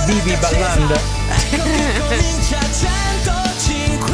Divi ballando. Ecco che comincia 105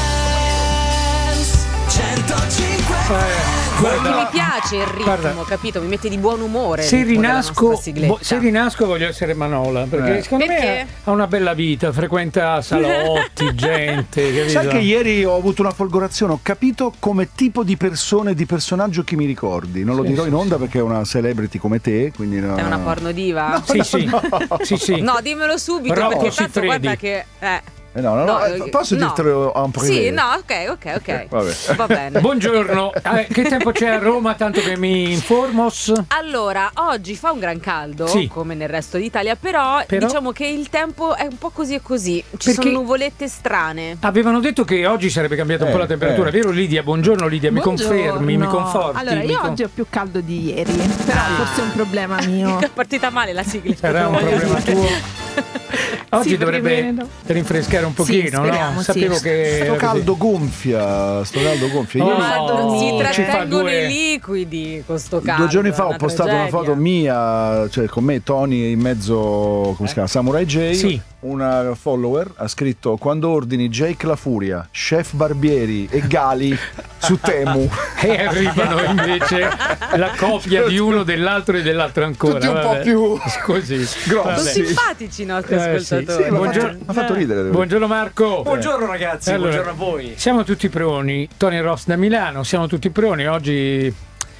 Friends. 105 Guarda, Mi piace il ritmo, guarda, capito? Mi mette di buon umore. se il ritmo della rinasco, nostra sigletta. se rinasco voglio essere Manola, perché secondo Perché? me ha una bella vita, frequenta salotti, gente, capito? Sai che ieri ho avuto una folgorazione, ho capito come tipo di persone e di personaggio chi mi ricordi. Non lo dirò in onda perché è una celebrity come te, quindi no. È una porno diva? Sì, sì. No, dimmelo subito, Però perché si tanto guarda freddi. che... No, posso no. dirtelo en privé? Sì, no, ok. Vabbè. Va bene. Buongiorno, che tempo c'è a Roma, tanto che mi informas? Allora, oggi fa un gran caldo, Sì. come nel resto d'Italia, però diciamo che il tempo è un po' così e così. Ci Perché sono nuvolette strane. Avevano detto che oggi sarebbe cambiata un po' la temperatura, vero Lidia? Buongiorno Lidia, mi confermi, mi conforti? Allora, io oggi ho più caldo di ieri, però forse è un problema mio. È partita male la sigla. Era un problema tuo? Oggi Sì, dovrebbe perché meno. rinfrescare un pochino, speriamo, no? sì. Sapevo che Sto caldo gonfia. Oh, Ieri- Si ci fa trattengono due- i liquidi con sto caldo. 2 giorni fa è ho una postato una tragedia. foto mia, cioè con me Tony in mezzo, come si chiama, Samurai J. Sì. Una follower ha scritto: quando ordini Jake la Furia, Chef Barbieri e Gali su Temu. E arrivano invece la coppia di uno, dell'altro e dell'altro ancora. Tutti un po' vabbè. più Così. Sono Vabbè. simpatici i nostri Sì. ascoltatori. Sì, mi ha fatto ridere, devo Buongiorno Marco. Buongiorno ragazzi, Allora, buongiorno a voi. Siamo tutti proni. Tony Ross da Milano, siamo tutti proni. Oggi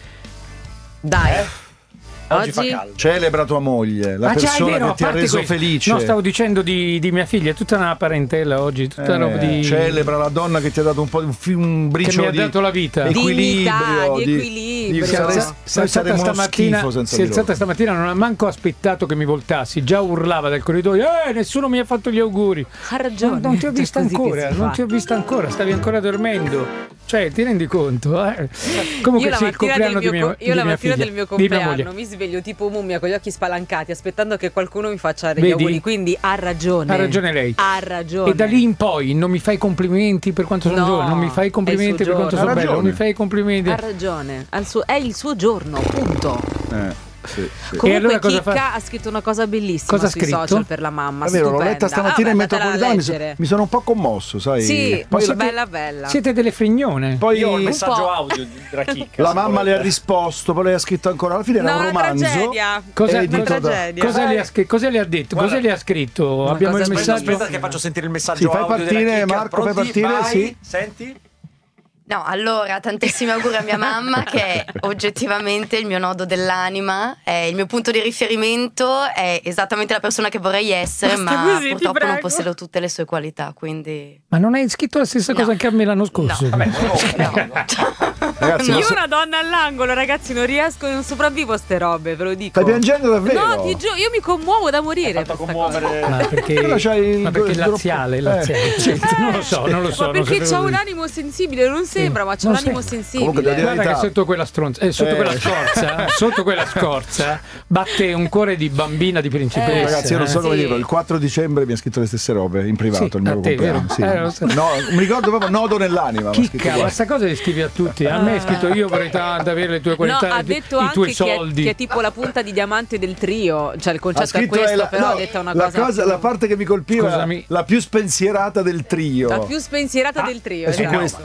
Dai. Oggi fa caldo. Celebra tua moglie, la Ah, già, è persona vero, che ti ha a parte reso questo. felice. No, stavo dicendo di mia figlia, è tutta una parentela oggi, tutta roba di Celebra la donna che ti ha dato un po' un che briciolo mi ha di dato la vita. equilibrio, Dignità, di equilibrio. Si è Sarei- alza- si è alzata saremmo uno stamattina, schifo senza si è di loro. alzata stamattina, non ha manco aspettato che mi voltassi, già urlava dal corridoio, nessuno mi ha fatto gli auguri. Ha ragione. Non ti ho vista È così che ancora, si non fa. ti ho vista ancora, stavi ancora dormendo. Cioè, ti rendi conto? Comunque Io la sì, il mattina, compleanno del di mio, mia, io la di mia mattina figlia, del mio di mia moglie. compleanno mi sveglio tipo mummia con gli occhi spalancati aspettando che qualcuno mi faccia gli Vedi? auguri, quindi ha ragione. Ha ragione lei. Ha ragione. E da lì in poi non mi fai complimenti per quanto sono No, giovane, non mi fai complimenti è il per suo quanto giorno. sono Ha bello, non ragione. mi fai complimenti. Ha ragione. È il suo giorno, punto. Sì. Comunque allora cosa Chicca fa? ha scritto una cosa bellissima Cosa ha sui scritto? social per la mamma. È vero, l'ho stupenda. letta stamattina in Vabbè, andatela a metropolitana, leggere. mi sono un po' commosso, sai. Sì, Poi bella. Siete delle frignone. poi Io ho il po'. messaggio audio della chicca. la mamma le ha risposto. risposto, poi lei ha scritto ancora, alla fine era No, un una romanzo. tragedia. Cosa, È Una edito da- tragedia. cosa le ha detto? Guarda, Cosa le ha scritto? una Abbiamo il cosa messaggio. Aspetta che faccio sentire il messaggio Sì, fai audio partire, della chicca. Marco, fai Pronti? partire, Vai. sì. Senti? No, allora, tantissimi auguri a mia mamma che è oggettivamente il mio nodo dell'anima, è il mio punto di riferimento, è esattamente la persona che vorrei essere, Basta ma così, ti purtroppo non prego. possiedo tutte le sue qualità, quindi... Ma non hai scritto la stessa cosa anche a me l'anno scorso? No. Vabbè, Ragazzi, Io una donna all'angolo, ragazzi, non riesco, non sopravvivo a ste robe, ve lo dico. stai piangendo davvero? No, ti giuro, io mi commuovo da morire. Fatto per sta cosa. commuovere. Ma perché, Però c'hai il- ma perché il- laziale, laziale. Cioè, non lo so, non lo so. Ma non perché sapevo c'ha un dire. animo sensibile, non sembra, ma c'ha non un animo sembra. sensibile. Comunque, devo dire la Guarda che verità. sotto quella stronza, sotto quella scorza, sotto quella scorza batte un cuore di bambina di principessa. Ragazzi, io non so come Sì. dirlo. Il 4 dicembre mi ha scritto le stesse robe in privato. Sì, il mio a te, compleanno. vero? Sì. Lo so. No, mi ricordo proprio nodo nell'anima. mi ha scritto Chicca, ma qua. sta cosa le scrivi a tutti. A me è scritto io vorrei tanto avere le tue qualità, No, ha detto i tuoi anche soldi. che è tipo la punta di diamante del trio, cioè il Ha concetto è scritto questo, la, però no, ha detto una la cosa, la parte che mi colpiva, Scusami. la più spensierata del trio. la più spensierata del trio. È su esatto. questo.